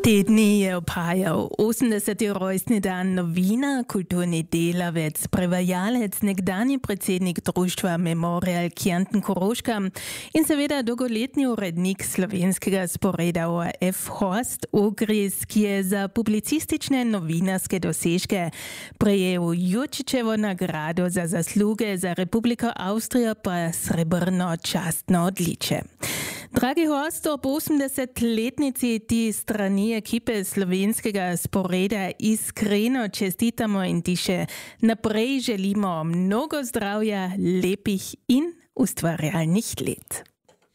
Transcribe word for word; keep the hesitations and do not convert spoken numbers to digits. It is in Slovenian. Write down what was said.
Te dni je obhajal osemdeseti rojstni dan novinar, kulturni delavec, prevajalec, nekdanji predsednik društva Memorial Kärnten Koroška in seveda dolgoletni urednik slovenskega sporeda O R F Horst Ogris, ki je za publicistične novinarske dosežke prejel Jurčičevo nagrado za zasluge, za Republiko Avstrijo pa srebrno častno odličje. Dragi Horst, ob osemdesetletnici ti strani ekipe slovenskega sporeda iskreno čestitamo in ti še naprej želimo mnogo zdravja, lepih in ustvarjalnih let.